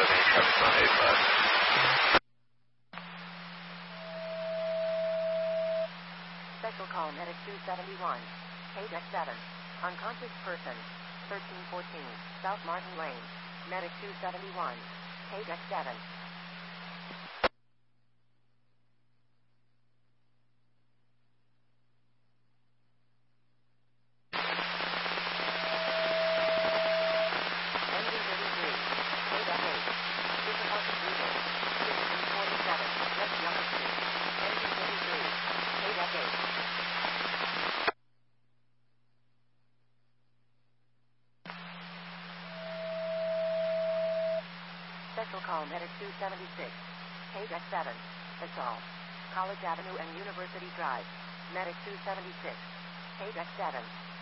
Special call Medic 271. KDEC 7. Unconscious person. 1314 South Martin Lane. Medic 271. KDEC 7. Special call Medic 276. KDEC 7. Assault. College Avenue and University Drive. Medic 276. KDEC 7.